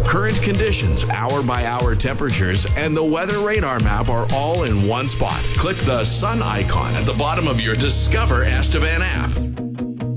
Current conditions, hour-by-hour temperatures, and the weather radar map are all in one spot. Click the sun icon at the bottom of your Discover Estevan app.